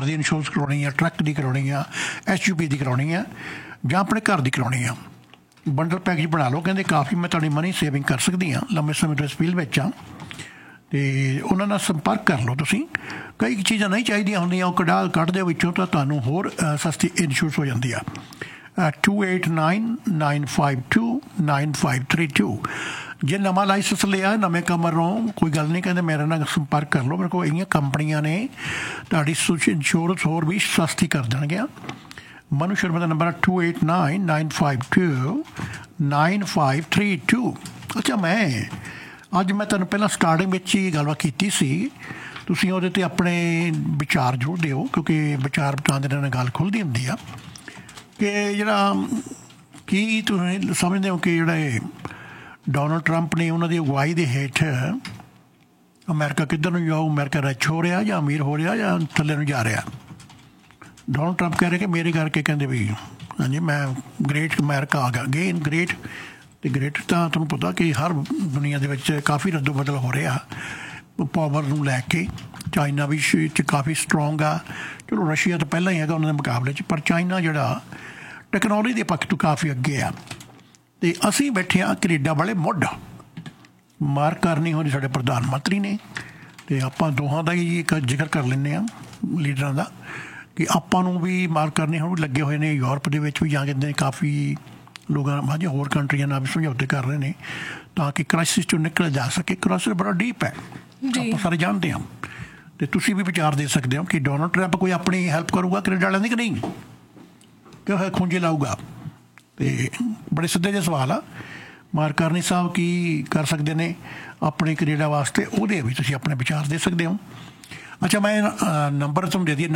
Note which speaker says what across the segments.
Speaker 1: Car की insurance करवानी है, ट्रक की करवानी है, SUV की करवानी है, ਜਾਂ ਆਪਣੇ ਘਰ ਦੀ ਕਰਾਉਣੀ ਆ, ਬੰਡਲ ਪੈਕੇਜ ਬਣਾ ਲਓ। ਕਹਿੰਦੇ ਕਾਫੀ ਮੈਂ ਤੁਹਾਡੀ ਮਨੀ ਸੇਵਿੰਗ ਕਰ ਸਕਦੀ ਹਾਂ, ਲੰਬੇ ਸਮੇਂ ਤੋਂ ਇਸ ਫੀਲਡ ਵਿੱਚ ਆ, ਅਤੇ ਉਹਨਾਂ ਨਾਲ ਸੰਪਰਕ ਕਰ ਲਓ ਤੁਸੀਂ। ਕਈ ਚੀਜ਼ਾਂ ਨਹੀਂ ਚਾਹੀਦੀਆਂ ਹੁੰਦੀਆਂ, ਉਹ ਕੱਢ ਦਿਓ ਵਿੱਚੋਂ, ਤਾਂ ਤੁਹਾਨੂੰ ਹੋਰ ਸਸਤੀ ਇੰਸ਼ੋਰੈਂਸ ਹੋ ਜਾਂਦੀ ਆ। 2899529532 ਜੇ ਨਵਾਂ ਲਾਇਸੈਂਸ ਲਿਆ, ਨਵੇਂ ਕਮਰੋਂ, ਕੋਈ ਗੱਲ ਨਹੀਂ, ਕਹਿੰਦੇ ਮੇਰੇ ਨਾਲ ਸੰਪਰਕ ਕਰ ਲਓ, ਮੇਰੇ ਕੋਲ ਇੰਨੀਆਂ ਕੰਪਨੀਆਂ ਨੇ ਤੁਹਾਡੀ ਇੰਸ਼ੋਰੈਂਸ ਹੋਰ ਵੀ ਸਸਤੀ ਕਰ ਦੇਣਗੀਆਂ। ਮਨੂ ਸ਼ਰਮਾ ਦਾ ਨੰਬਰ 2899529532। ਅੱਛਾ, ਅੱਜ ਮੈਂ ਤੁਹਾਨੂੰ ਪਹਿਲਾਂ ਸਟਾਰਟਿੰਗ ਵਿੱਚ ਹੀ ਗੱਲਬਾਤ ਕੀਤੀ ਸੀ, ਤੁਸੀਂ ਉਹਦੇ 'ਤੇ ਆਪਣੇ ਵਿਚਾਰ ਜ਼ਰੂਰ ਦਿਓ, ਕਿਉਂਕਿ ਵਿਚਾਰ ਬਤਾਉਂਦੇ ਨਾਲ ਗੱਲ ਖੁੱਲ੍ਹਦੀ ਹੁੰਦੀ ਆ ਕਿ ਜਿਹੜਾ ਕੀ ਤੁਸੀਂ ਸਮਝਦੇ ਹੋ ਕਿ ਜਿਹੜਾ ਡੋਨਲਡ ਟਰੰਪ ਨੇ ਉਹਨਾਂ ਦੀ ਅਗਵਾਈ ਦੇ ਹੇਠ ਅਮਰੀਕਾ ਕਿੱਧਰ ਨੂੰ ਜਾਊ? ਅਮਰੀਕਾ ਰਿਚ ਹੋ ਰਿਹਾ ਜਾਂ ਅਮੀਰ ਹੋ ਰਿਹਾ ਜਾਂ ਥੱਲੇ ਨੂੰ ਜਾ ਰਿਹਾ? ਡੋਨਲਡ ਟਰੰਪ ਕਹਿ ਰਹੇ ਕਿ ਮੇਰੇ ਕਰਕੇ, ਕਹਿੰਦੇ ਵੀ ਹਾਂਜੀ ਮੈਂ ਗ੍ਰੇਟ ਅਮਰੀਕਾ ਆ ਗਿਆ, ਅਗੇਨ ਗ੍ਰੇਟ। ਅਤੇ ਗ੍ਰੇਟ ਤਾਂ ਤੁਹਾਨੂੰ ਪਤਾ ਕਿ ਹਰ ਦੁਨੀਆ ਦੇ ਵਿੱਚ ਕਾਫੀ ਰੱਦੋ ਬਦਲ ਹੋ ਰਿਹਾ ਪਾਵਰ ਨੂੰ ਲੈ ਕੇ। ਚਾਈਨਾ ਵੀ 'ਚ ਕਾਫੀ ਸਟਰੋਂਗ ਆ, ਚਲੋ ਰਸ਼ੀਆ ਤਾਂ ਪਹਿਲਾਂ ਹੀ ਹੈਗਾ ਉਹਨਾਂ ਦੇ ਮੁਕਾਬਲੇ 'ਚ, ਪਰ ਚਾਈਨਾ ਜਿਹੜਾ ਟੈਕਨੋਲੋਜੀ ਦੇ ਪੱਖ ਤੋਂ ਕਾਫੀ ਅੱਗੇ ਆ। ਅਤੇ ਅਸੀਂ ਬੈਠੇ ਹਾਂ ਕੈਨੇਡਾ ਵਾਲੇ ਮੁੱਢ। ਮਾਰਕ ਕਰਨੀ ਹੋਣੀ ਸਾਡੇ ਪ੍ਰਧਾਨ ਮੰਤਰੀ ਨੇ, ਅਤੇ ਆਪਾਂ ਦੋਹਾਂ ਦਾ ਹੀ ਇੱਕ ਜ਼ਿਕਰ ਕਰ ਲੈਂਦੇ ਹਾਂ ਲੀਡਰਾਂ ਦਾ, ਕਿ ਆਪਾਂ ਨੂੰ ਵੀ ਮਾਰਕ ਕਰਨੇ ਹੁਣ ਲੱਗੇ ਹੋਏ ਨੇ। ਯੂਰਪ ਦੇ ਵਿੱਚ ਵੀ ਜਾਂ ਕਹਿੰਦੇ ਕਾਫੀ ਲੋਕਾਂ ਹਾਂਜੀ ਹੋਰ ਕੰਟਰੀਆਂ ਨਾਲ ਵੀ ਸਮਝੌਤੇ ਕਰ ਰਹੇ ਨੇ ਤਾਂ ਕਿ ਕ੍ਰਾਈਸਿਸ 'ਚੋਂ ਨਿਕਲਿਆ ਜਾ ਸਕੇ। ਕ੍ਰਾਈਸਿਸ ਬੜਾ ਡੀਪ ਹੈ, ਆਪਾਂ ਸਾਰੇ ਜਾਣਦੇ ਹਾਂ, ਅਤੇ ਤੁਸੀਂ ਵੀ ਵਿਚਾਰ ਦੇ ਸਕਦੇ ਹੋ ਕਿ ਡੋਨਲਡ ਟਰੰਪ ਕੋਈ ਆਪਣੀ ਹੈਲਪ ਕਰੂਗਾ ਕੈਨੇਡਾ ਵਾਲਿਆਂ ਦੀ ਕਿ ਨਹੀਂ, ਕਿ ਖੂੰਜੇ ਲਾਊਗਾ? ਅਤੇ ਬੜੇ ਸਿੱਧੇ ਜਿਹੇ ਸਵਾਲ ਆ। ਮਾਰਕ ਕਰਨੀ ਸਾਹਿਬ ਕੀ ਕਰ ਸਕਦੇ ਨੇ ਆਪਣੇ ਕੈਨੇਡਾ ਵਾਸਤੇ, ਉਹਦੇ ਵੀ ਤੁਸੀਂ ਆਪਣੇ ਵਿਚਾਰ ਦੇ ਸਕਦੇ ਹੋ। ਅੱਛਾ, ਮੈਂ ਨੰਬਰ ਤੁਹਾਨੂੰ ਦੇ ਦਈਏ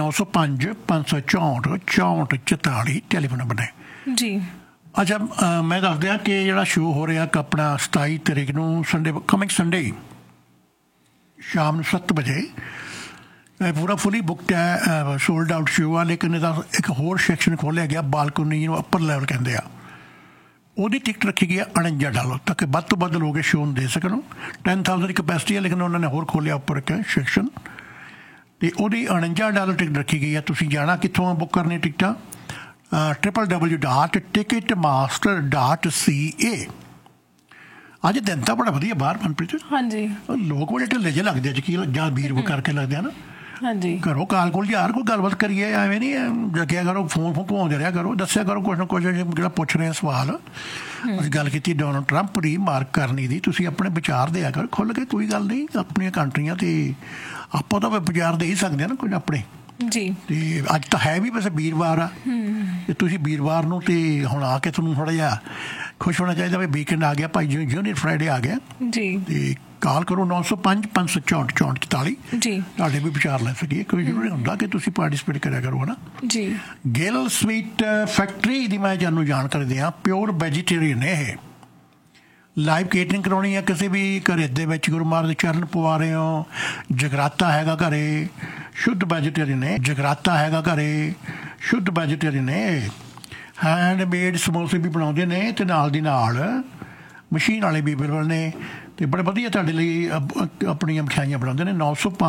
Speaker 1: 905-564-6444 ਟੈਲੀਫੋਨ ਨੰਬਰ ਨੇ ਜੀ। ਅੱਛਾ, ਮੈਂ ਦੱਸ ਦਿਆਂ ਕਿ ਜਿਹੜਾ ਸ਼ੋਅ ਹੋ ਰਿਹਾ ਆਪਣਾ 27 ਤਰੀਕ ਨੂੰ ਸੰਡੇ, ਕਮਿੰਗ ਸੰਡੇ ਸ਼ਾਮ ਨੂੰ 7 ਵਜੇ ਪੂਰਾ ਫੁੱਲੀ ਬੁੱਕਡ ਹੈ, ਸੋਲਡ ਆਊਟ ਸ਼ੋਅ ਆ। ਲੇਕਿਨ ਇਹਦਾ ਇੱਕ ਹੋਰ ਸੈਕਸ਼ਨ ਖੋਲ੍ਹਿਆ ਗਿਆ, ਬਾਲਕੋਨੀ ਜਿਹਨੂੰ ਅੱਪਰ ਲੈਵਲ ਕਹਿੰਦੇ ਆ, ਉਹਦੀ ਟਿਕਟ ਰੱਖੀ ਗਈ ਹੈ $49 ਤਾਂ ਕਿ ਵੱਧ ਤੋਂ ਵੱਧ ਲੋਕ ਇਹ ਸ਼ੋਅ ਨੂੰ ਦੇ ਸਕਣ। 10,000 ਦੀ ਕਪੈਸਿਟੀ ਹੈ, ਲੇਕਿਨ ਉਹਨਾਂ ਨੇ ਹੋਰ ਖੋਲ੍ਹਿਆ ਉੱਪਰ ਇੱਕ ਸੈਕਸ਼ਨ, ਅਤੇ ਉਹਦੀ $49 ਟਿਕਟ ਰੱਖੀ ਗਈ ਹੈ। ਤੁਸੀਂ ਜਾਣਾ ਕਿੱਥੋਂ ਬੁੱਕ ਕਰਨੀ ਟਿਕਟਾਂ? www.ticketmaster.ca। ਅੱਜ ਦਿਨ ਤਾਂ ਬੜਾ ਵਧੀਆ ਬਾਹਰ ਮਨਪ੍ਰੀਤ। ਹਾਂਜੀ, ਲੋਕ ਬੜੇ ਢਿੱਲੇ ਜਿਹੇ ਲੱਗਦੇ ਅੱਜ, ਕੀ ਜਾਂ ਵੀਰ ਕਰਕੇ ਲੱਗਦੇ ਆ ਨਾ। ਹਾਂਜੀ, ਘਰੋਂ ਕਾਲ ਕੋਲ ਯਾਰ ਕੋਈ ਗੱਲਬਾਤ ਕਰੀਏ, ਐਵੇਂ ਨਹੀਂ ਜਗਿਆ ਕਰੋ, ਫੋਨ ਘੁਮਾਉਂਦੇ ਰਿਹਾ ਕਰੋ, ਦੱਸਿਆ ਕਰੋ ਕੁਛ ਨਾ ਕੁਛ ਜਿਹੜਾ ਪੁੱਛ ਰਹੇ ਸਵਾਲ। ਅਸੀਂ ਗੱਲ ਕੀਤੀ ਡੋਨਲਡ ਟਰੰਪ ਦੀ ਮਾਰਕ ਕਰਨੀ ਦੀ, ਤੁਸੀਂ ਆਪਣੇ ਵਿਚਾਰ ਦਿਆ ਕਰੋ ਖੁੱਲ੍ਹ ਕੇ, ਕੋਈ ਗੱਲ ਨਹੀਂ। ਆਪਣੀਆਂ ਕੰਟਰੀਆਂ 'ਤੇ ਆਪਾਂ ਤਾਂ ਵਿਚਾਰ ਦੇ ਹੀ ਸਕਦੇ ਹਾਂ ਨਾ ਕੁਝ ਆਪਣੇ ਜੀ। ਅਤੇ ਅੱਜ ਤਾਂ ਹੈ ਵੀ ਵੈਸੇ ਵੀਰਵਾਰ ਆ, ਅਤੇ ਤੁਸੀਂ ਵੀਰਵਾਰ ਨੂੰ ਅਤੇ ਹੁਣ ਆ ਕੇ ਤੁਹਾਨੂੰ ਥੋੜ੍ਹਾ ਜਿਹਾ ਖੁਸ਼ ਹੋਣਾ ਚਾਹੀਦਾ ਵੀ ਵੀਕਐਂਡ ਆ ਗਿਆ ਭਾਈ, ਯੂਨੀਅਨ ਫਰਾਈਡੇ ਆ ਗਿਆ ਜੀ। ਅਤੇ ਕਾਲ ਕਰੋ 905-564-6444 ਜੀ, ਤੁਹਾਡੇ ਵੀ ਵਿਚਾਰ ਲੈ ਸਕੀਏ। ਕੋਈ ਜ਼ਰੂਰੀ ਹੁੰਦਾ ਕਿ ਤੁਸੀਂ ਪਾਰਟੀਸਪੇਟ ਕਰਿਆ ਕਰੋ, ਹੈ ਨਾ ਜੀ। ਗਿੱਲ ਸਵੀਟ ਫੈਕਟਰੀ ਦੀ ਮੈਂ ਤੁਹਾਨੂੰ ਜਾਣਕਾਰੀ ਦਿਆਂ, ਪਿਓਰ ਵੈਜੀਟੇਰੀਅਨ ਇਹ ਲਾਈਵ ਕੇਟਰਿੰਗ ਕਰਾਉਣੀ ਹੈ ਕਿਸੇ ਵੀ ਘਰ ਦੇ ਵਿੱਚ, ਗੁਰੂ ਮਹਾਰਾਜ ਦੇ ਚਰਨ ਪਵਾ ਰਹੇ ਹੋ, ਜਗਰਾਤਾ ਹੈਗਾ ਘਰੇ, ਸ਼ੁੱਧ ਵੈਜੀਟੇਰੀਅਨ ਨੇ, ਜਗਰਾਤਾ ਹੈਗਾ ਘਰੇ, ਸ਼ੁੱਧ ਵੈਜੀਟੇਰੀਅਨ ਨੇ, ਹੈਂਡਮੇਡ ਸਮੋਸੇ ਵੀ ਬਣਾਉਂਦੇ ਨੇ, ਅਤੇ ਨਾਲ ਦੀ ਨਾਲ ਮਸ਼ੀਨ ਵਾਲੇ ਵੀ ਬਿਲਕੁਲ ਨੇ, ਅਤੇ ਬੜੇ ਵਧੀਆ ਤੁਹਾਡੇ ਲਈ ਆਪਣੀਆਂ ਮਿਠਾਈਆਂ ਬਣਾਉਂਦੇ ਨੇ।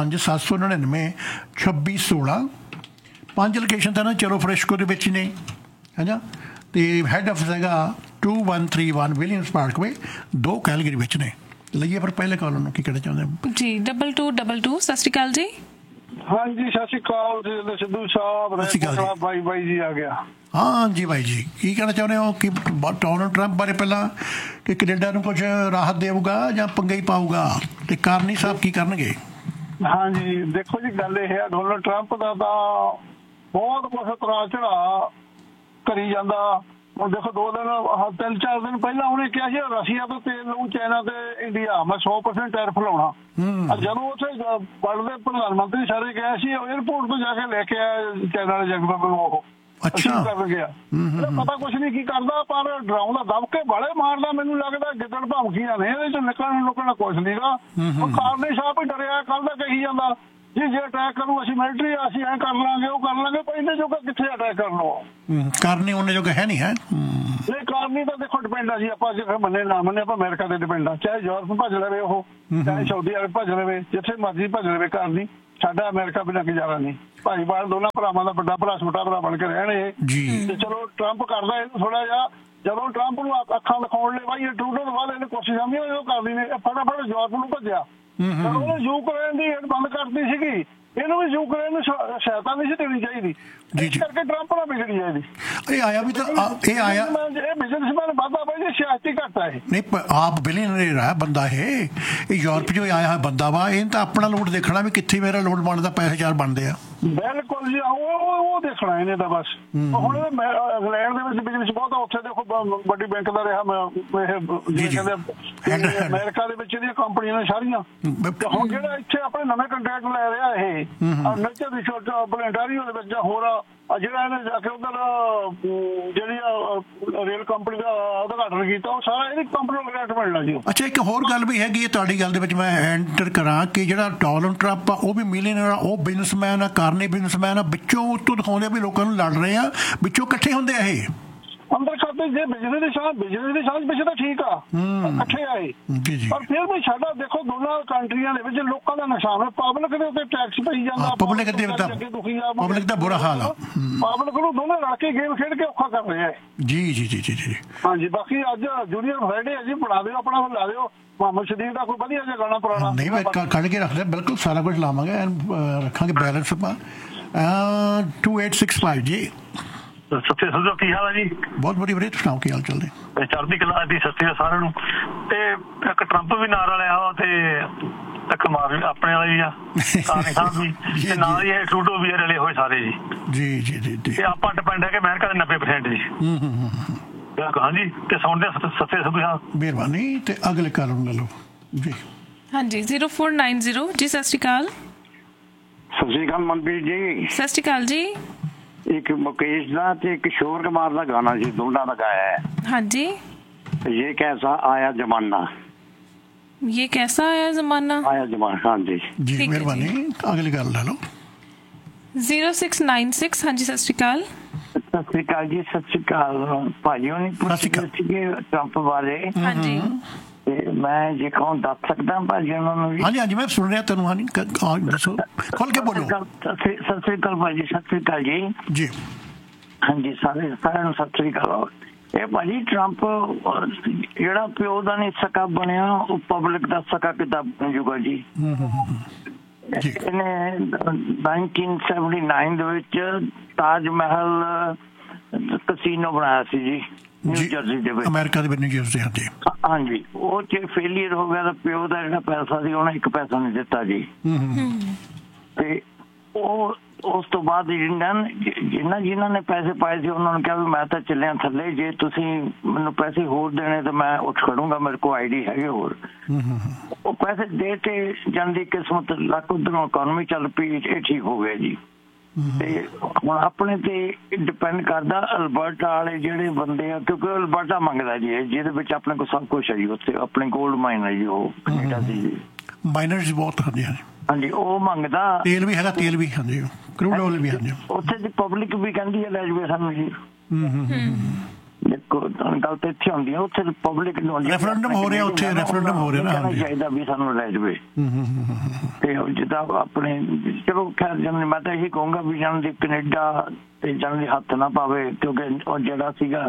Speaker 1: 905-799-2616 5 ਲੋਕੇਸ਼ਨ ਤਾਂ ਨਾ ਚਲੋ ਫਰੈਸ਼ਕੋ ਦੇ ਵਿੱਚ ਨੇ, ਹੈ ਨਾ, ਅਤੇ ਹੈੱਡ ਆਫਿਸ ਹੈਗਾ 2131 ਵਿਲੀਅਮਸ ਪਾਰਕਵੇ, 2 ਕੈਲਗਰੀ ਵਿੱਚ ਨੇ। ਲਈਏ ਫਿਰ ਪਹਿਲੇ ਕਾਲ ਨੂੰ, ਕੀ ਕਹਿਣਾ ਚਾਹੁੰਦੇ ਜੀ? 2222 ਸਤਿ ਸ਼੍ਰੀ ਅਕਾਲ ਜੀ।
Speaker 2: ਹਾਂਜੀ, ਸਤਿ ਸ਼੍ਰੀ ਅਕਾਲ ਸਿੱਧੂ ਸਾਹਿਬ। ਬਾਈ ਜੀ ਆ ਗਿਆ।
Speaker 1: ਹਾਂਜੀ ਬਾਈ ਜੀ, ਕੀ ਕਹਿਣਾ ਚਾਹੁੰਦੇ ਹੋ ਕਿ ਡੋਨਲਡ ਟਰੰਪ ਬਾਰੇ ਪਹਿਲਾਂ, ਕਿ ਕੈਨੇਡਾ ਨੂੰ ਕੁਝ ਰਾਹਤ ਦੇਊਗਾ ਜਾਂ ਪੰਗਾ ਹੀ ਪਾਊਗਾ, ਅਤੇ ਕਾਰਨੀ ਸਾਹਿਬ ਕੀ ਕਰਨਗੇ?
Speaker 2: ਹਾਂਜੀ, ਦੇਖੋ ਜੀ, ਗੱਲ ਇਹ ਹੈ ਡੋਨਲਡ ਟਰੰਪ ਦਾ ਤਾਂ ਬਹੁਤ ਕੁਛ ਉਤਰਾਅ ਚੜ੍ਹਾਅ ਕਰੀ ਜਾਂਦਾ। ਹੁਣ ਦੇਖੋ 3-4 ਦਿਨ ਪਹਿਲਾਂ ਉਹਨੇ ਕਿਹਾ ਸੀ ਰਸ਼ੀਆ ਤੋਂ ਤੇਲ ਲਊ, ਚਾਈਨਾ ਤੇ ਇੰਡੀਆ ਮੈਂ 100% ਟੈਰਿਫ ਲਾਉਣਾ। ਜਦੋਂ ਉੱਥੇ ਵਰਲਡ ਦੇ ਪ੍ਰਧਾਨ ਮੰਤਰੀ ਸਾਰੇ ਗਏ ਸੀ, ਏਅਰਪੋਰਟ ਤੋਂ ਜਾ ਕੇ ਲੈ ਕੇ ਆਇਆ ਚਾਈਨਾ ਵਾਲੇ ਜਗਤ ਨੂੰ, ਉਹ ਕਰਨ ਗਿਆ। ਪਤਾ ਕੁਛ ਨਹੀਂ ਕੀ ਕਰਦਾ, ਪਰ ਡਰਾਉਂਦਾ ਦਬਕੇ ਬਾਲੇ ਮਾਰਦਾ। ਮੈਨੂੰ ਲੱਗਦਾ ਗਿੱਦੜ ਧਮਕੀਆਂ ਨੇ, ਇਹਦੇ ਚੋਂ ਨਿਕਲਣਾ ਕੁਛ ਨੀਗਾ। ਕਾਰਨੀ ਸਾਹਿਬ ਹੀ ਡਰਿਆ ਕੱਲ ਦਾ ਕਹੀ ਜਾਂਦਾ ਜੀ ਜੇ ਅਟੈਕ ਕਰੂ ਅਸੀਂ ਮਿਲਟਰੀ, ਅਸੀਂ ਐਂ ਕਰ ਲਾਂਗੇ, ਉਹ ਕਰ ਲਾਂਗੇ। ਪਹਿਲੇ ਜੋਗਾ ਕਿੱਥੇ ਅਟੈਕ ਕਰਨ ਨੂੰ
Speaker 1: ਕਾਰਨੀ ਉਹਨੇ ਜੋਗਾ ਹੈ ਨਹੀਂ ਹੈ।
Speaker 2: ਨਹੀਂ, ਕਾਰਨੀ ਤਾਂ ਦੇਖੋ ਡਿਪੈਂਡ ਆ ਜੀ, ਆਪਾਂ ਜੇ ਮੰਨੇ ਨਾ ਮੰਨੇ, ਆਪਾਂ ਅਮਰੀਕਾ ਤੇ ਡਿਪੈਂਡ ਆ। ਚਾਹੇ ਯੂਰਪ ਭੱਜ ਲਵੇ ਉਹ, ਚਾਹੇ ਸਾਊਦੀ ਅਰਬ ਭੱਜ ਲਵੇ, ਜਿੱਥੇ ਮਰਜ਼ੀ ਭੱਜ ਲਵੇ ਕਾਰਨੀ। ਸਾਡਾ ਅਮਰੀਕਾ ਬਿਨਾਂ ਗੁਜ਼ਾਰਾ ਨਹੀਂ। ਭਾਈਵਾਲ ਦੋਨਾਂ ਭਰਾਵਾਂ ਦਾ ਵੱਡਾ ਭਰਾ ਛੋਟਾ ਭਰਾ ਬਣ ਕੇ ਰਹਿਣ ਇਹ। ਤੇ ਚਲੋ ਟਰੰਪ ਕਰਦਾ ਇਹਨੂੰ ਥੋੜਾ ਜਿਹਾ, ਜਦੋਂ ਟਰੰਪ ਨੂੰ ਅੱਖਾਂ ਦਿਖਾਉਣ ਲਈ ਬਾਈ ਟਰੂਡੋ ਤੋਂ ਬਾਅਦ ਇਹਨੇ ਕੋਸ਼ਿਸ਼ ਸਮਝੀ ਉਹ ਕਰਦੀ ਨੇ, ਫਟਾਫਟ ਯੂਰਪ ਨੂੰ ਭੱਜਿਆ। ਉਹਨੇ ਯੂਕਰੇਨ ਦੀ ਏਡ ਬੰਦ ਕਰਤੀ ਸੀਗੀ, ਇਹਨੂੰ ਵੀ ਯੂਕਰੇਨ ਨੂੰ ਸਹਾਇਤਾ ਨਹੀਂ ਸੀ ਦੇਣੀ ਚਾਹੀਦੀ, ਇਸ ਕਰਕੇ ਟਰੰਪ ਨਾਲ ਵਿਗੜੀ ਜਾਏਗੀ।
Speaker 1: ਇਹ ਆਇਆ ਵੀ ਤਾਂ ਇਹ ਆਇਆ
Speaker 2: ਇਹ ਬਿਜ਼ਨਸਮੈਨ ਵਾਧਾ ਬਾਈ ਜੀ, ਸਿਆਸਤੀ ਘੱਟ ਹੈ
Speaker 1: ਨਹੀਂ, ਆਪ ਬਿਲੀਅਨਰ ਹੈ ਬੰਦਾ ਇਹ ਯੂਰਪ ਚੋਂ ਆਇਆ ਹੋਇਆ ਬੰਦਾ ਵਾ। ਇਹਨੇ ਤਾਂ ਆਪਣਾ ਲੋਡ ਦੇਖਣਾ ਵੀ ਕਿੱਥੇ ਮੇਰਾ ਲੋਡ ਬਣਦਾ, ਪੈਸੇ ਚਾਰ ਬਣਦੇ ਆ।
Speaker 2: ਬਿਲਕੁਲ ਜੀ, ਉਹ ਦੇਖਣਾ ਇਹਨੇ ਤਾਂ ਬਸ। ਹੁਣ ਇੰਗਲੈਂਡ ਦੇ ਵਿੱਚ ਬਿਜ਼ਨਸ ਬਹੁਤ ਆ, ਉੱਥੇ ਦੇਖੋ ਵੱਡੀ ਬੈਂਕ ਦਾ ਰਿਹਾ ਅਮਰੀਕਾ ਦੇ ਵਿੱਚ ਇਹਦੀਆਂ ਕੰਪਨੀਆਂ ਨੇ ਸਾਰੀਆਂ। ਹੁਣ ਜਿਹੜਾ ਇੱਥੇ ਆਪਣੇ ਨਵੇਂ ਕੰਟਰੈਕਟ ਲੈ ਰਿਹਾ ਇਹ ਨੇਚਰ ਦੀ ਆਪਣੇ ਅੰਟਾਰੀਓ ਦੇ ਵਿੱਚ ਜਾਂ ਹੋਰ ਜਿਹੜਾ ਇਹਨੇ ਜਾ ਕੇ ਉਧਰ ਜਿਹੜੀ ਰੇਲ ਕੰਪਨੀ ਦਾ ਉਦਘਾਟਨ ਕੀਤਾ, ਉਹ ਸਾਰਾ ਇਹਦੀ ਕੰਪਨੀ ਨੂੰ ਗ੍ਰਾਂਟ ਮਿਲਣਾ ਜੀ।
Speaker 1: ਅੱਛਾ, ਇੱਕ ਹੋਰ ਗੱਲ ਵੀ ਹੈਗੀ ਹੈ ਤੁਹਾਡੀ ਗੱਲ ਦੇ ਵਿੱਚ, ਮੈਂ ਐਂਟਰ ਕਰਾਂ ਕਿ ਜਿਹੜਾ ਡੋਨਲਡ ਟਰੰਪ ਆ ਉਹ ਵੀ ਮਿਲੀਅਨਰ ਆ, ਉਹ ਬਿਜ਼ਨਸਮੈਨ ਆ, ਕਾਰਨੇ ਬਿਜ਼ਨਸਮੈਨ ਆ, ਵਿੱਚੋਂ ਉੱਤੋਂ ਦਿਖਾਉਂਦੇ ਆ ਵੀ ਲੋਕਾਂ ਨੂੰ ਲੜ ਰਹੇ ਆ, ਵਿੱਚੋਂ ਇਕੱਠੇ ਹੁੰਦੇ ਆ ਇਹ
Speaker 2: ਅੰਦਰ ਖਾਤੇ ਜੇ ਬਿਜਨਸ ਦੀ ਸਾਂਝ ਪਿੱਛੇ ਤਾਂ ਠੀਕ ਆ, ਇਕੱਠੇ ਆਏ, ਪਰ ਫਿਰ ਵੀ ਸਾਡਾ ਦੇਖੋ ਦੋਨਾਂ ਕੰਟਰੀਆਂ ਦੇ ਵਿੱਚ ਲੋਕਾਂ ਦਾ ਨੁਕਸਾਨ ਹੈ। ਪਬਲਿਕ ਦੇ ਉੱਤੇ ਟੈਕਸ ਪਈ ਜਾਂਦਾ,
Speaker 1: ਪਬਲਿਕ ਦਾ ਬੁਰਾ ਹਾਲ ਆ,
Speaker 2: ਪਬਲਿਕ ਨੂੰ ਦੋਨੇ ਰਲ ਕੇ ਗੇਮ ਖੇਡ ਕੇ ਔਖਾ ਕਰ ਰਹੇ ਆ
Speaker 1: ਜੀ ਜੀ ਜੀ ਜੀ ਜੀ।
Speaker 2: ਹਾਂਜੀ, ਬਾਕੀ ਅੱਜ ਜੂਨੀਅਰ ਫਰਾਈਡੇ ਹੈ ਜੀ, ਬਣਾ ਦਿਓ ਆਪਣਾ, ਲਾ ਦਿਓ ਮੁਹੰਮਦ ਸ਼ਦੀਕ ਦਾ ਕੋਈ ਵਧੀਆ ਜਿਹਾ ਗਾਣਾ ਪੁਰਾਣਾ।
Speaker 1: ਨਹੀਂ, ਮੈਂ ਕੱਢ ਕੇ ਰੱਖਦਾ, ਬਿਲਕੁਲ ਸਾਰਾ ਕੁਝ ਲਾਵਾਂਗੇ, ਰੱਖਾਂਗੇ ਬੈਲੈਂਸ ਆਪਾਂ। 2865 ਜੀ।
Speaker 3: ਸੱਚੇ ਸੱਚੋ ਕੀ ਹਾਲ ਹੈ ਜੀ?
Speaker 1: ਬਹੁਤ ਵਧੀਆ ਵੀਰੇ, ਤੁਸੀਂ ਸੁਣਾਓ ਕੀ ਹਾਲ ਚੱਲਦੇ?
Speaker 3: ਚੜ੍ਹਦੀ ਕਲਾ ਦੀ ਸੱਚੀ ਆ ਸਾਰਿਆਂ ਨੂੰ। ਤੇ ਇੱਕ ਟਰੰਪ ਵੀ ਨਾਲ ਵਾਲਿਆ ਵਾ ਤੇ ਇੱਕ ਮਾਰ ਆਪਣੇ ਵਾਲੇ ਵੀ ਆ, ਕਾਨੇ ਸਾਹਿਬ ਵੀ, ਤੇ ਨਾਲ ਹੀ ਇਹ ਟਰੂਡੋ ਵੀ ਰਲੇ ਹੋਏ ਸਾਰੇ ਜੀ।
Speaker 1: ਜੀ ਜੀ ਜੀ ਜੀ।
Speaker 3: ਤੇ ਆਪਾਂ ਡਿਪੈਂਡ ਹੈ ਕਿ ਅਮਰੀਕਾ ਦੇ 90% ਜੀ। ਹਾਂਜੀ, ਤੇ ਸੁਣਦੇ ਸੱਚੇ ਸੱਚੋ ਸਾਹਿਬ,
Speaker 1: ਮਿਹਰਬਾਨੀ। ਤੇ ਅਗਲੇ ਕਾਲ ਨੂੰ ਲੈ ਲਓ ਜੀ।
Speaker 4: ਹਾਂਜੀ, 0490 ਜੀ। ਸਤਿ ਸ਼੍ਰੀ ਅਕਾਲ।
Speaker 5: ਸਤਿ ਸ਼੍ਰੀ ਅਕਾਲ ਮਨਪ੍ਰੀਤ ਜੀ।
Speaker 4: ਸਤਿ ਸ਼੍ਰੀ ਅਕਾਲ ਜੀ।
Speaker 5: ਇੱਕ ਮੁਕੇਸ਼ ਦਾ ਤੇ ਕਿਸ਼ੋਰ ਕੁਮਾਰ ਦਾ ਗਾਣਾ ਸੀ, ਦੋਨਾਂ ਦਾ ਗਾਇਆ ਹੈ।
Speaker 4: ਹਾਂਜੀ।
Speaker 5: ਇਹ ਕੈਸਾ ਆਇਆ ਜ਼ਮਾਨਾ,
Speaker 4: ये कैसा आया जमाना,
Speaker 5: आया जमाना। हाँ जी
Speaker 1: जी, मेहरबानी। अगली गल ले लो।
Speaker 4: 0696। हाँ जी, सत श्री अकाल।
Speaker 5: सत श्री अकाल जी। सत श्री अकाल भाजी होनी ट्रंप बारे।
Speaker 4: हाँ जी,
Speaker 5: मैं जे कहूँ दस सकता भाजी उन्होंने।
Speaker 1: हाँ जी हाँ जी, मैं सुन रहा तेनों। हाँ जी, दसो, खोल के बोलो।
Speaker 5: सत श्री अकाल भाजी। सत श्री अकाल जी।
Speaker 1: जी
Speaker 5: हाँ जी, सारे सारे सत श्री अकाल। ਇਹ ਭਾਜੀ ਟਰੰਪ ਜਿਹੜਾ ਪਿਓ ਦਾ ਨਹੀਂ ਸਕਾ ਬਣਿਆ, ਉਹ ਪਬਲਿਕ ਦਾ ਸਕਾ ਕਿੱਦਾਂ ਬਣ ਜੂਗਾ ਜੀ। ਇਹਨੇ 1979 ਦੇ ਵਿੱਚ ਤਾਜ ਮਹਿਲ ਕਸੀਨੋ ਬਣਾਇਆ ਸੀ ਜੀ, ਨਿਊ ਜਰਸੀ ਦੇ ਵਿੱਚ,
Speaker 1: ਅਮਰੀਕਾ ਦੇ ਵਿੱਚ, ਨਿਊ ਜਰਸੀ। ਹਾਂਜੀ
Speaker 5: ਹਾਂਜੀ, ਉਹ ਚ ਫੇਲੀਅਰ ਹੋ ਗਿਆ ਤਾਂ ਪਿਓ ਦਾ ਜਿਹੜਾ ਪੈਸਾ ਸੀ ਉਹਨੇ 1 ਪੈਸਾ ਨਹੀਂ ਦਿੱਤਾ ਜੀ। ਤੇ ਉਹ ਉਸ ਤੋਂ ਬਾਅਦ ਜਿਨ੍ਹਾਂ ਨੇ ਪੈਸੇ ਪਾਏ ਸੀ ਉਹਨਾਂ ਨੂੰ ਕਿਹਾ ਵੀ ਮੈਂ ਤਾਂ ਚੱਲਿਆ ਥੱਲੇ, ਜੇ ਤੁਸੀਂ ਮੈਨੂੰ ਪੈਸੇ ਹੋਰ ਦੇਣੇ ਤਾਂ ਮੈਂ ਉੱਠ ਖੜੂੰਗਾ, ਮੇਰੇ ਕੋਲ ਆਈਡੀ ਹੈਗੇ ਹੋਰ। ਉਹ ਪੈਸੇ ਦੇ ਕੇ ਜਾਂਦੀ ਕਿਸਮਤ ਲੱਕ ਉਧਰੋਂ ਇਕਨੋਮੀ ਚੱਲ ਪਈ, ਇਹ ਠੀਕ ਹੋ ਗਿਆ ਜੀ। ਤੇ ਹੁਣ ਆਪਣੇ ਤੇ ਡਿਪੈਂਡ ਕਰਦਾ ਅਲਬਰਟਾ ਵਾਲੇ ਜਿਹੜੇ ਬੰਦੇ ਆ, ਕਿਉਂਕਿ ਅਲਬਰਟਾ ਮੰਗਦਾ ਜੀ ਜਿਹਦੇ ਵਿੱਚ ਆਪਣੇ ਕੋਲ ਸਭ ਕੁਛ ਹੈ ਜੀ। ਉੱਥੇ ਆਪਣੇ ਗੋਲਡ ਮਾਈਨ ਹੈ ਜੀ, ਉਹ ਕੈਨੇਡਾ ਦੀ ਜੀ,
Speaker 1: ਮਾਈਨਰਸ ਬਹੁਤ ਹੁੰਦੀਆਂ ਨੇ।
Speaker 5: ਹਾਂਜੀ, ਉਹ ਮੰਗਦਾ,
Speaker 1: ਤੇਲ ਵੀ ਹੈਗਾ, ਤੇਲ ਵੀ ਹਾਂਜੀ, ਕਰੂਡ ਆਇਲ ਵੀ ਹਾਂਜੀ।
Speaker 5: ਉੱਥੇ ਦੀ ਪਬਲਿਕ ਵੀ ਕਹਿੰਦੀ ਹੈ ਲੈ ਜਾਵੇ ਸਾਨੂੰ ਜੀ। ਦੇਖੋ ਗੱਲ ਤਾਂ ਇੱਥੇ ਹੁੰਦੀ ਹੈ, ਉੱਥੇ ਪਬਲਿਕ ਨੂੰ
Speaker 1: ਰੈਫਰੈਂਡਮ ਹੋ ਰਿਹਾ, ਉੱਥੇ ਰੈਫਰੈਂਡਮ ਹੋ ਰਿਹਾ ਨਾ,
Speaker 5: ਚਾਹੀਦਾ ਵੀ ਸਾਨੂੰ ਲੈ ਜਾਵੇ। ਤੇ ਜਿੱਦਾਂ ਆਪਣੇ ਚਲੋ ਖੈਰ ਜਨ, ਮੈਂ ਤਾਂ ਇਹੀ ਕਹੂੰਗਾ ਵੀ ਜਨ ਦੀ ਕੈਨੇਡਾ ਤੇ ਜਨ ਦੀ ਹੱਥ ਨਾ ਪਾਵੇ, ਕਿਉਂਕਿ ਉਹ ਜਿਹੜਾ ਸੀਗਾ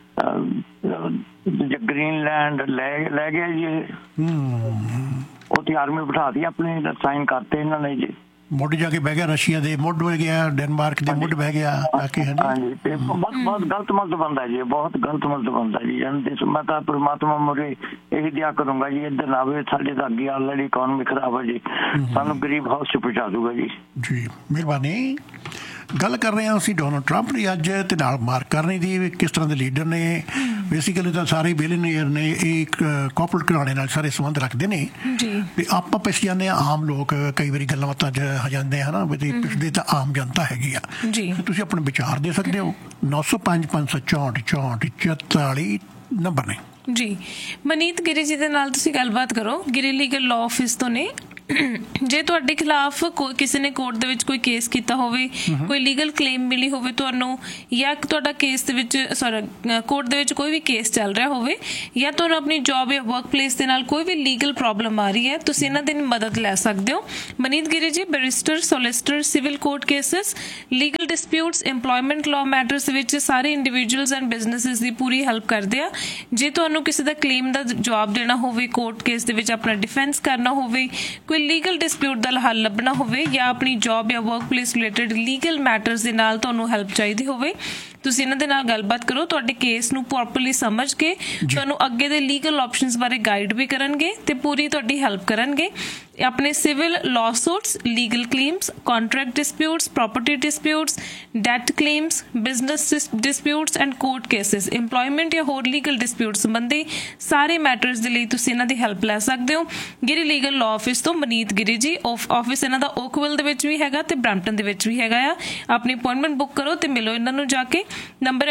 Speaker 5: ਗ੍ਰੀਨਲੈਂਡ ਲੈ ਗਿਆ ਜੀ, ਉੱਥੇ ਆਰਮੀ ਬਿਠਾ ਦੀ ਆਪਣੇ, ਸਾਈਨ ਕਰਤੇ ਇਹਨਾਂ ਨੇ ਜੀ।
Speaker 1: ਮੁੱਢ ਜਾ ਕੇ ਬਹਿ ਗਿਆ, ਰਸ਼ੀਆ ਦੇ ਮੁੱਢ ਬਹਿ ਗਿਆ, ਡੈਨਮਾਰਕ ਦੇ ਮੁੱਢ ਬਹਿ ਗਿਆ।
Speaker 5: ਹਾਂਜੀ, ਤੇ ਬਹੁਤ ਗਲਤ ਮਲਤ ਬੰਦਾ ਜੀ, ਬਹੁਤ ਗਲਤ ਮਲਤ ਬੰਦਾ ਜੀ। ਮੈਂ ਤਾਂ ਪਰਮਾਤਮਾ ਮੁਰੇ ਇਹੀ ਦਿਆ ਕਰੂੰਗਾ ਜੀ, ਇੱਧਰ ਨਾ ਆਵੇ, ਸਾਡੇ ਤਾਂ ਅੱਗੇ ਆਲਰੇਡੀ ਇਕਨੋਮੀ ਖਰਾਬ ਹੈ ਜੀ, ਸਾਨੂੰ ਗਰੀਬ ਹਾਊਸ ਚ ਪਹੁੰਚਾ ਦੂਗਾ ਜੀ।
Speaker 1: ਜੀ ਮਿਹਰਬਾਨੀ। ਗੱਲ ਕਰ ਰਹੇ ਹਾਂ ਅਸੀਂ ਡੋਨਲਡ ਟਰੰਪ ਦੀ ਅੱਜ, ਤੇ ਨਾਲ ਮਾਰਕ ਕਰਨੀ ਦੀ, ਕਿਸ ਤਰ੍ਹਾਂ ਦੇ ਲੀਡਰ ਨੇ। ਬੇਸਿਕਲੀ ਤਾਂ ਸਾਰੇ ਬਿਲੀਅਨਰ ਨੇ, ਇਹ ਕਾਰਪੋਰੇਟ ਘਰਾਣੇ ਨਾਲ ਸਾਰੇ ਸੰਬੰਧ ਰੱਖਦੇ ਨੇ। ਤੇ ਆਪਾਂ ਪਿਛ ਜਾਂਦੇ ਹਾਂ, ਆਮ ਲੋਕ ਕਈ ਵਾਰੀ ਗੱਲਾਂ ਬਾਤਾਂ 'ਚ ਆ ਜਾਂਦੇ ਹਨ, ਵੀ ਪਿਛਦੇ ਤਾਂ ਆਮ ਜਨਤਾ ਹੈਗੀ ਆ। ਤੁਸੀਂ ਆਪਣੇ ਵਿਚਾਰ ਦੇ ਸਕਦੇ ਹੋ। 905 564 64 44 ਨੰਬਰ ਨੇ ਜੀ।
Speaker 4: ਮਨੀਤ ਗਿਰੀ ਜੀ ਦੇ ਨਾਲ ਤੁਸੀਂ ਗੱਲਬਾਤ ਕਰੋ, ਗਿਰੀ ਲੀਗਲ ਲਾਅ ਆਫਿਸ ਤੋਂ ਨੇ। ਜੇ ਤੁਹਾਡੇ ਖਿਲਾਫ ਕਿਸੇ ਨੇ ਕੋਰਟ ਦੇ ਵਿੱਚ ਕੋਈ ਕੇਸ ਕੀਤਾ ਹੋਵੇ, ਕੋਈ ਲੀਗਲ ਕਲੇਮ ਮਿਲੀ ਹੋਵੇ ਤੁਹਾਨੂੰ, ਜਾਂ ਤੁਹਾਡਾ ਕੇਸ ਦੇ ਵਿੱਚ ਕੋਰਟ ਦੇ ਵਿੱਚ ਕੋਈ ਵੀ ਕੇਸ ਚੱਲ ਰਿਹਾ ਹੋਵੇ, ਜਾਂ ਤੁਹਾਨੂੰ ਆਪਣੀ ਜੌਬ ਜਾਂ ਵਰਕ ਪਲੇਸ ਦੇ ਨਾਲ ਕੋਈ ਵੀ ਲੀਗਲ ਪ੍ਰੋਬਲਮ ਆ ਰਹੀ ਹੈ, ਤੁਸੀਂ ਇਹਨਾਂ ਦੀ ਮਦਦ ਲੈ ਸਕਦੇ ਹੋ। ਮਨੀਤ ਗਿਰੀ ਜੀ barrister, solicitor, civil court cases, legal disputes, employment law matters ਵਿੱਚ ਸਾਰੇ individuals and businesses the Puri help ਕਰਦੇ ਆ। ਜੇ ਤੁਹਾਨੂੰ ਕਿਸੇ ਦਾ ਕਲੇਮ ਦਾ ਜਵਾਬ ਦੇਣਾ ਹੋਵੇ, ਕੋਰਟ ਕੇਸ ਦੇ ਵਿੱਚ ਆਪਣਾ ਡਿਫੈਂਸ ਕਰਨਾ ਹੋਵੇ, ਕੋਈ ਲੀਗਲ ਡਿਸਪਿਊਟ ਦਾ ਹੱਲ ਲੱਭਣਾ ਹੋਵੇ, ਜਾਂ ਆਪਣੀ ਜੌਬ ਜਾਂ work place related legal matters ਦੇ ਨਾਲ ਤੁਹਾਨੂੰ ਹੈਲਪ ਚਾਹੀਦੀ ਹੋਵੇ, ਤੁਸੀਂ ਇਹਨਾਂ ਦੇ ਨਾਲ ਗੱਲਬਾਤ ਕਰੋ। ਤੁਹਾਡੇ ਕੇਸ ਨੂੰ ਪ੍ਰੋਪਰਲੀ ਸਮਝ ਕੇ ਤੁਹਾਨੂੰ ਅੱਗੇ ਦੇ ਲੀਗਲ ਆਪਸ਼ਨਸ ਬਾਰੇ ਗਾਈਡ ਵੀ ਕਰਨਗੇ ਤੇ ਪੂਰੀ ਤੁਹਾਡੀ ਹੈਲਪ ਕਰਨਗੇ। ਆਪਣੇ civil ਲਾਸੂਟਸ, legal claims, contract disputes, property disputes, that claims, business disputes and court cases, employment ਜਾਂ ਹੋਰ ਲੀਗਲ ਡਿਸਪਿਊਟ ਸੰਬੰਧੀ ਸਾਰੇ ਮੈਟਰਸ ਦੇ ਲਈ ਤੁਸੀਂ ਇਹਨਾਂ ਦੀ ਹੈਲਪ ਲੈ ਸਕਦੇ ਹੋ। ਗਿਰੀ ਲੀਗਲ ਲਾਅ ਆਫਿਸ ਤੋਂ ਮਨੀਤ ਗਿਰੀ ਜੀ। ਆਫਿਸ ਇਹਨਾਂ ਦਾ ਓਕਵਿਲ ਦੇ ਵਿੱਚ ਵੀ ਹੈਗਾ ਤੇ ਬ੍ਰੈਂਪਟਨ ਦੇ ਵਿੱਚ ਵੀ ਹੈਗਾ ਆ। ਆਪਣੀ ਅਪਾਇੰਟਮੈਂਟ ਬੁੱਕ ਕਰੋ ਤੇ ਮਿਲੋ ਇਹਨਾਂ ਨੂੰ ਜਾ ਕੇ। ਨੰਬਰ ਹੈ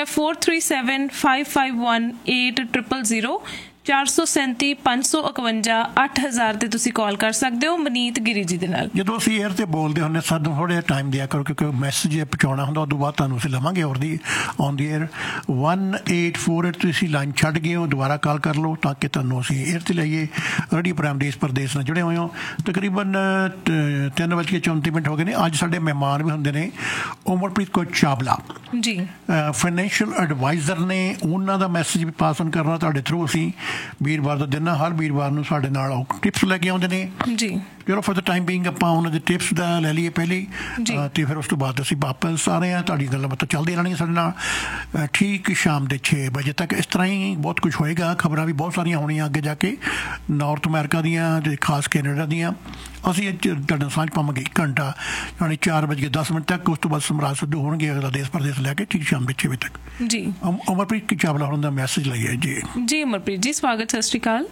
Speaker 4: 4375518000, 437 551 8000 ਤੇ ਤੁਸੀਂ ਕਾਲ ਕਰ ਸਕਦੇ ਹੋ ਮਨੀਤ ਗਿਰੀ ਜੀ ਦੇ ਨਾਲ।
Speaker 1: ਜਦੋਂ ਅਸੀਂ 에ਅਰ ਤੇ ਬੋਲਦੇ ਹੁੰਦੇ ਸਾਨੂੰ ਥੋੜਾ ਜਿਹਾ ਟਾਈਮ ਦਿਆ ਕਰੋ, ਕਿਉਂਕਿ ਮੈਸੇਜ ਪਹੁੰਚਾਉਣਾ ਹੁੰਦਾ, ਉਦੋਂ ਬਾਅਦ ਤੁਹਾਨੂੰ ਅਸੀਂ ਲਵਾਂਗੇ ਔਰ ਦੀ ਔਨ ਦੀ 에ਅਰ 1848 ਤੁਸੀਂ ਲਾਈਨ ਛੱਡ ਗਏ ਹੋ, ਦੁਬਾਰਾ ਕਾਲ ਕਰ ਲਓ ਤਾਂ ਕਿ ਤੁਹਾਨੂੰ ਅਸੀਂ 에ਅਰ ਤੇ ਲਈਏ। ਰੇਡੀਓ ਪ੍ਰੋਗਰਾਮ ਦੇਸ਼ ਪ੍ਰਦੇਸ਼ ਨਾਲ ਜੁੜੇ ਹੋਏ ਹੋ। ਤਕਰੀਬਨ 3:34 ਹੋ ਗਏ ਨੇ। ਅੱਜ ਸਾਡੇ ਮਹਿਮਾਨ ਵੀ ਹੁੰਦੇ ਨੇ ਉਮਰਪ੍ਰੀਤ ਕੌਰ ਚਾਵਲਾ
Speaker 4: ਜੀ,
Speaker 1: ਫਾਈਨੈਂਸ਼ੀਅਲ ਐਡਵਾਈਜ਼ਰ ਨੇ। ਉਹਨਾਂ ਦਾ ਮੈਸੇਜ ਵੀ ਪਾਸ ਔਨ ਕਰਨਾ ਤੁਹਾਡੇ ਥਰੂ ਅਸੀਂ ਵੀਰਵਾਰ ਦਾ ਦਿਨ, ਹਰ ਵੀਰਵਾਰ ਨੂੰ ਸਾਡੇ ਨਾਲ ਟਿਪਸ ਲੈ ਕੇ ਆਉਂਦੇ ਨੇ
Speaker 4: ਜੀ।
Speaker 1: ਚਲੋ ਫॉर द ਟਾਈਮ ਬੀਇੰਗ ਆਪਾਂ ਉਹਨਾਂ ਦੇ ਟਿਪਸ ਦਾ ਲੈ ਲਈਏ ਪਹਿਲੇ, ਤੇ ਫਿਰ ਉਸ ਤੋਂ ਬਾਅਦ ਅਸੀਂ ਵਾਪਸ ਆ ਰਹੇ ਹਾਂ। ਤੁਹਾਡੀ ਗੱਲਾਂ ਬਾਤਾਂ ਚੱਲਦੀਆਂ ਰਹਿਣਗੀਆਂ ਸਾਡੇ ਨਾਲ ਠੀਕ ਸ਼ਾਮ ਦੇ 6 ਵਜੇ ਤੱਕ। ਇਸ ਤਰ੍ਹਾਂ ਹੀ ਬਹੁਤ ਕੁਝ ਹੋਏਗਾ। ਖਬਰਾਂ ਵੀ ਬਹੁਤ ਸਾਰੀਆਂ ਹੋਣੀਆਂ ਅੱਗੇ ਜਾ ਕੇ, ਨਾਰਥ ਅਮਰੀਕਾ ਦੀਆਂ ਤੇ ਖਾਸ ਕੈਨੇਡਾ ਦੀਆਂ। ਅਸੀਂ ਤੁਹਾਡੇ ਸਾਂਝ ਪਾਵਾਂਗੇ 1 ਘੰਟਾ, ਯਾਨੀ 4:10 ਤੱਕ। ਉਸ ਤੋਂ ਬਾਅਦ ਸਮਰਾਜ ਸਿੱਧੂ ਹੋਣਗੇ ਅਗਲਾ ਦੇਸ਼ ਪ੍ਰਦੇਸ਼ ਲੈ ਕੇ ਠੀਕ ਸ਼ਾਮ ਦੇ 6 ਵਜੇ ਤੱਕ ਜੀ। ਉਮਰਪ੍ਰੀਤ ਚਾਵਲਾ ਹੋਣ ਦਾ ਮੈਸੇਜ ਲਈਏ ਜੀ।
Speaker 4: ਜੀ ਉਮਰਪ੍ਰੀਤ ਜੀ, ਸਵਾਗਤ, ਸਤਿ ਸ਼੍ਰੀ ਅਕਾਲ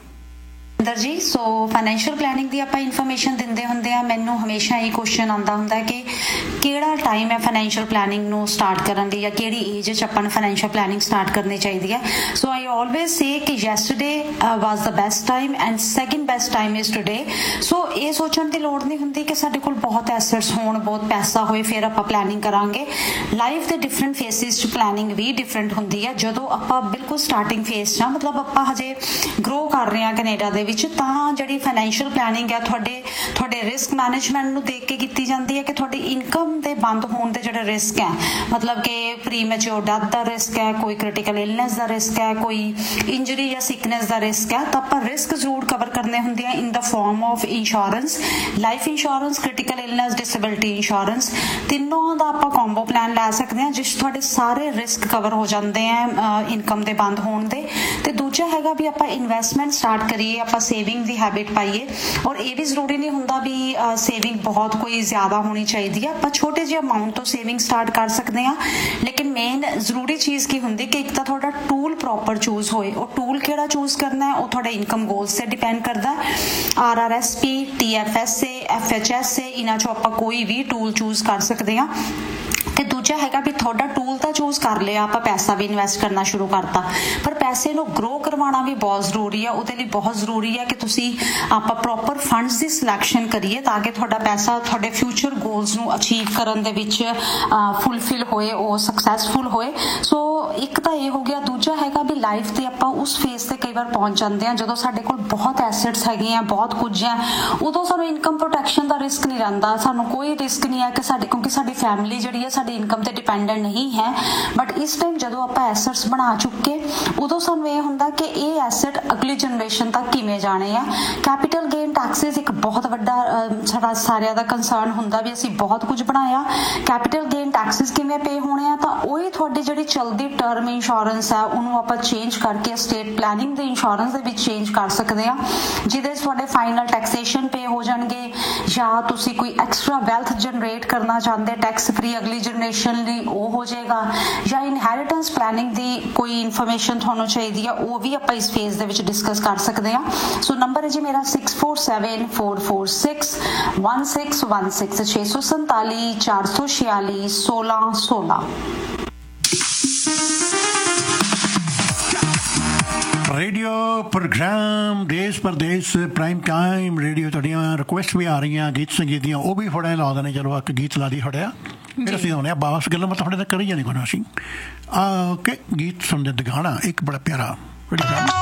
Speaker 6: ਜੀ। ਸੋ ਫਾਈਨੈਂਸ਼ੀਅਲ ਪਲੈਨਿੰਗ ਦੀ ਆਪਾਂ ਇਨਫੋਰਮੇਸ਼ਨ ਦਿੰਦੇ ਹੁੰਦੇ ਆ। ਮੈਨੂੰ ਹਮੇਸ਼ਾ ਇਹ ਕੁਐਸਚਨ ਆਉਂਦਾ ਹੁੰਦਾ ਕਿ ਕਿਹੜਾ ਟਾਈਮ ਹੈ ਫਾਈਨੈਂਸ਼ੀਅਲ ਪਲੈਨਿੰਗ ਨੂੰ ਸਟਾਰਟ ਕਰਨ ਦੀ, ਜਾਂ ਕਿਹੜੀ ਏਜ 'ਚ ਆਪਾਂ ਨੂੰ ਫਾਈਨੈਂਸ਼ੀਅਲ ਪਲੈਨਿੰਗ ਸਟਾਰਟ ਕਰਨੀ ਚਾਹੀਦੀ ਹੈ। ਸੋ ਆਈ ਆਲਵੇਜ਼ ਸੇ ਕਿ yesterday was the best time and second best time is today. ਸੋ ਇਹ ਸੋਚਣ ਦੀ ਲੋੜ ਨਹੀਂ ਹੁੰਦੀ ਕਿ ਸਾਡੇ ਕੋਲ ਬਹੁਤ ਐਸੈਟਸ ਹੋਣ, ਬਹੁਤ ਪੈਸਾ ਹੋਏ ਫਿਰ ਆਪਾਂ ਪਲੈਨਿੰਗ ਕਰਾਂਗੇ। ਲਾਈਫ ਦੇ ਡਿਫਰੈਂਟ ਫੇਸਿਸ 'ਚ ਪਲੈਨਿੰਗ ਵੀ ਡਿਫਰੈਂਟ ਹੁੰਦੀ ਹੈ। ਜਦੋਂ ਆਪਾਂ ਬਿਲਕੁਲ ਸਟਾਰਟਿੰਗ ਫੇਸ 'ਚ ਆ, ਮਤਲਬ ਆਪਾਂ ਹਜੇ ਗਰੋ ਕਰ ਰਹੇ ਹਾਂ ਕੈਨੇਡਾ ਦੇ ਵਿੱਚ, ਤਾਂ ਜਿਹੜੀ ਫਾਈਨੈਂਸ਼ੀਅਲ ਪਲੈਨਿੰਗ ਹੈ ਤੁਹਾਡੇ ਰਿਸਕ ਮੈਨੇਜਮੈਂਟ ਨੂੰ ਦੇਖ ਕੇ ਕੀਤੀ ਜਾਂਦੀ ਹੈ ਕਿ ਤੁਹਾਡੀ ਇਨਕਮ ਦੇ ਬੰਦ ਹੋਣ ਦੇ ਜਿਹੜੇ ਰਿਸਕ ਹੈ, ਮਤਲਬ ਕਿ ਪ੍ਰੀਮੈਚੁਰ ਡੈਥ ਦਾ ਰਿਸਕ ਹੈ, ਕੋਈ ਕ੍ਰਿਟੀਕਲ ਇਲਨੈਸ ਦਾ ਰਿਸਕ ਹੈ, ਕੋਈ ਇੰਜਰੀ ਜਾਂ ਸਿਕਨੈਸ ਦਾ ਰਿਸਕ ਹੈ, ਤਾਂ ਆਪਾਂ ਰਿਸਕ ਜ਼ਰੂਰ ਕਵਰ ਕਰਨੇ ਹੁੰਦੇ ਆ ਇਨ ਦਾ farm of insurance, life insurance, critical illness, disability insurance. ਤਿੰਨੋਂ ਦਾ ਆਪਾਂ ਕੰਬੋ ਪਲਾਨ ਲੈ ਸਕਦੇ ਹਾਂ ਜਿਸ ਤੁਹਾਡੇ ਸਾਰੇ ਰਿਸਕ ਕਵਰ ਹੋ ਜਾਂਦੇ ਆ ਇਨਕਮ ਦੇ ਬੰਦ ਹੋਣ ਦੇ। ਤੇ ਦੂਜਾ ਹੈਗਾ ਵੀ ਆਪਾਂ ਇਨਵੈਸਟਮੈਂਟ ਸਟਾਰਟ ਕਰੀਏ, ਆਪਾਂ ਸੇਵਿੰਗ ਦੀ ਹੈਬਿਟ ਪਾਈਏ। ਔਰ ਇਹ ਵੀ ਜ਼ਰੂਰੀ ਨਹੀਂ ਹੁੰਦਾ ਵੀ ਸੇਵਿੰਗ ਬਹੁਤ ਕੋਈ ਜ਼ਿਆਦਾ ਹੋਣੀ ਚਾਹੀਦੀ ਹੈ। ਆਪਾਂ ਛੋਟੇ ਜਿਹੇ ਅਮਾਊਂਟ ਤੋਂ ਸੇਵਿੰਗ ਸਟਾਰਟ ਕਰ ਸਕਦੇ ਹਾਂ। ਲੇਕਿਨ ਮੇਨ ਜ਼ਰੂਰੀ ਚੀਜ਼ ਕੀ ਹੁੰਦੀ ਕਿ ਇੱਕ ਤਾਂ ਤੁਹਾਡਾ ਟੂਲ ਪ੍ਰੋਪਰ ਚੂਜ਼ ਹੋਏ। ਉਹ ਟੂਲ ਕਿਹੜਾ ਚੂਜ਼ ਕਰਨਾ ਹੈ ਉਹ ਤੁਹਾਡੇ ਇਨਕਮ ਗੋਲਸ ਤੇ ਡਿਪੈਂਡ ਕਰਦਾ। RRSP, TFSA, FHSA, ਇਹਨਾਂ ਚੋਂ ਆਪਾਂ ਕੋਈ ਵੀ ਟੂਲ ਚੂਜ਼ ਕਰ ਸਕਦੇ ਹਾਂ। ਤੇ ਦੂਜਾ ਹੈਗਾ ਵੀ ਤੁਹਾਡਾ ਟੂਲ ਤਾਂ ਚੂਜ਼ ਕਰ ਲਿਆ, ਆਪਾਂ ਪੈਸਾ ਵੀ ਇਨਵੈਸਟ ਕਰਨਾ ਸ਼ੁਰੂ ਕਰਤਾ, ਪਰ ਪੈਸੇ ਨੂੰ ਗਰੋ ਕਰਵਾਉਣਾ ਵੀ ਬਹੁਤ ਜ਼ਰੂਰੀ ਹੈ। ਉਹਦੇ ਲਈ ਬਹੁਤ ਜ਼ਰੂਰੀ ਹੈ ਕਿ ਤੁਸੀਂ ਆਪਾਂ ਪ੍ਰੋਪਰ ਫੰਡਸ ਦੀ ਸਿਲੈਕਸ਼ਨ ਕਰੀਏ ਤਾਂ ਕਿ ਤੁਹਾਡਾ ਪੈਸਾ ਤੁਹਾਡੇ ਫਿਊਚਰ ਗੋਲਸ ਨੂੰ ਅਚੀਵ ਕਰਨ ਦੇ ਵਿੱਚ ਫੁੱਲਫਿਲ ਹੋਏ, ਉਹ ਸਕਸੈਸਫੁਲ ਹੋਏ। ਸੋ ਇੱਕ ਤਾਂ ਇਹ ਹੋ ਗਿਆ। ਦੂਜਾ ਹੈਗਾ ਵੀ ਲਾਈਫ ਤੇ ਆਪਾਂ ਉਸ ਫੇਸ ਤੇ ਕਈ ਵਾਰ ਪਹੁੰਚ ਜਾਂਦੇ ਹਾਂ ਜਦੋਂ ਸਾਡੇ ਕੋਲ ਬਹੁਤ ਐਸੈਟਸ ਹੈਗੇ ਆ, ਬਹੁਤ ਕੁਝ ਹੈ, ਉਦੋਂ ਸਾਨੂੰ ਇਨਕਮ ਪ੍ਰੋਟੈਕਸ਼ਨ ਦਾ ਰਿਸਕ ਨਹੀਂ ਰਹਿੰਦਾ। ਸਾਨੂੰ ਕੋਈ ਰਿਸਕ ਨਹੀਂ ਹੈ ਕਿ ਕਿਉਂਕਿ ਸਾਡੀ ਫੈਮਿਲੀ ਜਿਹੜੀ ਹੈ ਸਾਡੀ ਇਨਕਮ ਤੇ ਡਿਪੈਂਡੈਂਟ ਨਹੀਂ ਹੈ। ਬਟ ਇਸ ਟਾਈਮ ਜਦੋਂ ਆਪਾਂ ਐਸੈਟਸ ਬਣਾ ਚੁੱਕੇ, ਉਦੋਂ ਸਾਨੂੰ ਇਹ ਹੁੰਦਾ ਕਿ ਇਹ ਐਸੈਟ ਅਗਲੀ ਜਨਰੇਸ਼ਨ ਤੱਕ ਕਿਵੇਂ ਜਾਣੇ ਆ। ਕੈਪੀਟਲ ਗੇਨ ਟੈਕਸਿਸ ਇੱਕ ਬਹੁਤ ਵੱਡਾ ਸਾਡਾ ਸਾਰਿਆਂ ਦਾ ਕੰਸਰਨ ਹੁੰਦਾ ਵੀ ਅਸੀਂ ਬਹੁਤ ਕੁਝ ਬਣਾਇਆ, ਕੈਪੀਟਲ ਗੇਨ ਟੈਕਸਿਸ ਕਿਵੇਂ ਪੇ ਹੋਣੇ ਆ। ਤਾਂ ਉਹੀ ਤੁਹਾਡੀ ਜਿਹੜੀ ਚਲਦੀ ਟਰਮ ਇੰਸ਼ੋਰੈਂਸ ਹੈ ਉਹਨੂੰ ਆਪਾਂ ਚੇਂਜ ਕਰਕੇ ਸਟੇਟ ਪਲੈਨਿੰਗ ਦੇ ਇੰਸ਼ੋਰੈਂਸ ਦੇ ਵਿੱਚ ਚੇਂਜ ਕਰ ਸਕਦੇ ਆ, ਜਿਹਦੇ 'ਚ ਤੁਹਾਡੇ ਫਾਈਨਲ ਟੈਕਸੇਸ਼ਨ ਪੇ ਹੋ ਜਾਣਗੇ। ਜਾਂ ਤੁਸੀਂ ਕੋਈ ਐਕਸਟਰਾ ਵੈਲਥ ਜਨਰੇਟ ਕਰਨਾ ਚਾਹੁੰਦੇ ਟੈਕਸ ਫ੍ਰੀ ਅਗਲੀ ਜਨਰੇਸ਼ਨ ਲਈ, ਉਹ ਹੋ ਜਾਏਗਾ। ਜਾਂ ਇਨਹੈਰੀਟੈਂਸ ਪਲੈਨਿੰਗ ਦੀ ਕੋਈ ਇਨਫੋਰਮੇਸ਼ਨ ਤੁਹਾਨੂੰ ਚਾਹੀਦੀ ਆ, ਉਹ ਵੀ ਆਪਾਂ ਇਸ ਫੇਜ਼ ਦੇ ਵਿੱਚ ਡਿਸਕਸ ਕਰ ਸਕਦੇ ਹਾਂ। ਸੋ ਨੰਬਰ ਹੈ ਜੀ ਮੇਰਾ 6474461616 647 446 1616।
Speaker 1: ਰੇਡੀਓ ਪ੍ਰੋਗਰਾਮ ਦੇਸ਼ ਪਰਦੇਸ ਪ੍ਰਾਈਮ ਟਾਈਮ ਰੇਡੀਓ, ਤੁਹਾਡੀਆਂ ਰਿਕੁਐਸਟ ਵੀ ਆ ਰਹੀਆਂ ਗੀਤ ਸੰਗੀਤ ਦੀਆਂ, ਉਹ ਵੀ ਫੜਿਆ ਲਾ ਦੇਣੇ। ਚਲੋ ਇੱਕ ਗੀਤ ਲਾ ਦੀ ਫੜਿਆ, ਫਿਰ ਅਸੀਂ ਆਉਂਦੇ ਹਾਂ ਬਾਸ ਗੱਲਾਂ ਮੈਂ ਤੁਹਾਡੇ ਨਾਲ ਕਰੀ ਜਾਣੀ ਕੋਈ ਅਸੀਂ। ਓਕੇ, ਗੀਤ ਸੁਣਦੇ ਦੁਗਾਣਾ ਇੱਕ ਬੜਾ ਪਿਆਰਾ